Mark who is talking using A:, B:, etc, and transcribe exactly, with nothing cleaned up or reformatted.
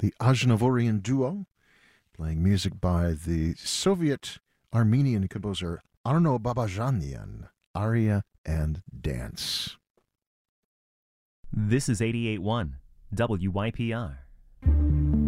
A: the Aznavourian duo, playing music by the Soviet-Armenian composer Arno Babajanian, Aria and Dance.
B: This is eighty-eight point one W Y P R.